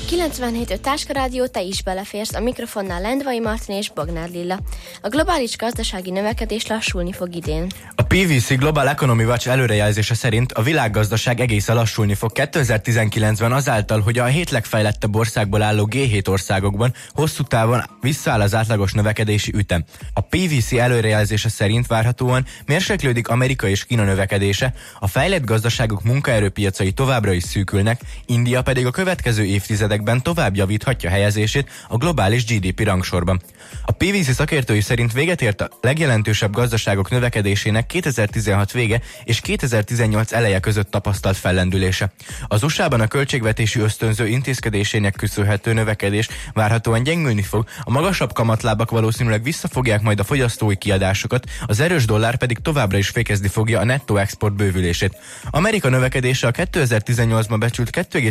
97.5 Táskarádió, te is beleférsz, a mikrofonnál Lendvai Martin és Bognár Lilla. A globális gazdasági növekedés lassulni fog idén. A PwC Global Economy Watch előrejelzése szerint a világgazdaság egészen lassulni fog 2019-ben azáltal, hogy a 7 legfejlettebb országból álló G7 országokban hosszú távon visszaáll az átlagos növekedési ütem. A PwC előrejelzése szerint várhatóan mérséklődik Amerika és Kína növekedése, a fejlett gazdaságok munkaerőpiacai továbbra is szűkülnek, India pedig a következő évtizedekben tovább javíthatja helyezését a globális GDP rangsorban. A PwC szakértői szerint véget ért a legjelentősebb gazdaságok növekedésének 2016 vége és 2018 eleje között tapasztalt fellendülése. Az USA-ban a költségvetési ösztönző intézkedésének köszönhető növekedés várhatóan gyengülni fog, a magasabb kamatlábak valószínűleg visszafogják majd a fogyasztói kiadásokat, az erős dollár pedig továbbra is fékezni fogja a nettó export bővülését. Amerika növekedése a 2018-ban becsült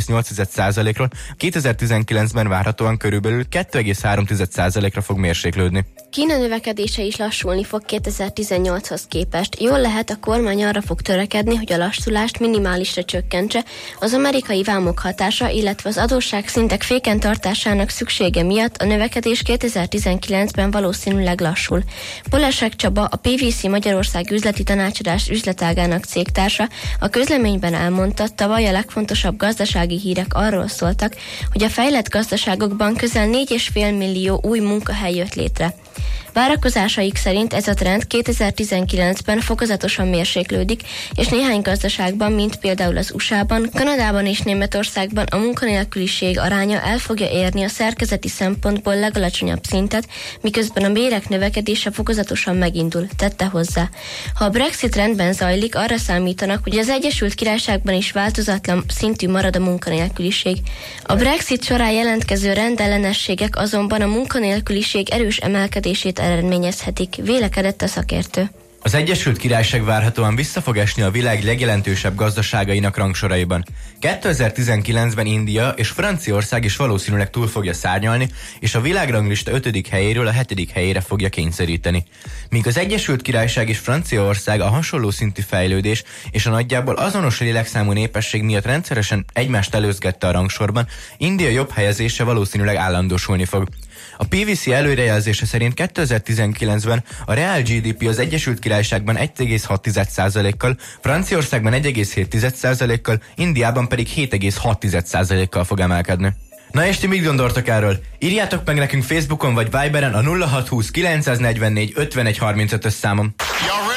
2,8%-ról 2019-ben várhatóan körülbelül 2,3%-ra fog mérséklődni. Kína növekedése is lassulni fog 2018-hoz képest. Jól lehet, a kormány arra fog törekedni, hogy a lassulást minimálisra csökkentse, az amerikai vámok hatása, illetve az adósságszintek féken tartásának szüksége miatt a növekedés 2019-ben valószínűleg lassul. Polesek Csaba, a PwC Magyarország üzleti tanácsadás üzletágának cégtársa a közleményben elmondta, tavaly a legfontosabb gazdasági hírek arról szóltak, hogy a fejlett gazdaságokban közel 4,5 millió új munkahely jött létre. Várakozásaik szerint ez a trend 2019-ben fokozatosan mérséklődik, és néhány gazdaságban, mint például az USA-ban, Kanadában és Németországban a munkanélküliség aránya el fogja érni a szerkezeti szempontból legalacsonyabb szintet, miközben a bérek növekedése fokozatosan megindul, tette hozzá. Ha a Brexit rendben zajlik, arra számítanak, hogy az Egyesült Királyságban is változatlan szintű marad a munkanélküliség. A Brexit során jelentkező rendellenességek azonban a munkanélküliség erős emelkedését eredményezhetik, vélekedett a szakértő. Az Egyesült Királyság várhatóan vissza fog esni a világ legjelentősebb gazdaságainak rangsoraiban. 2019-ben India és Franciaország is valószínűleg túl fogja szárnyalni, és a világranglista 5. helyéről a 7. helyére fogja kényszeríteni. Míg az Egyesült Királyság és Franciaország a hasonló szintű fejlődés és a nagyjából azonos lélekszámú népesség miatt rendszeresen egymást előzgette a rangsorban, India jobb helyezése valószínűleg állandósulni fog. A PwC előrejelzése szerint 2019-ben a reál GDP az Egyesült Királyságban 1,6%-kal, Franciaországban 1,7%-kal, Indiában pedig 7,6%-kal fog emelkedni. Na és ti mit gondoltok erről? Írjátok meg nekünk Facebookon vagy Viberen a 0620 944 5135-ös számon.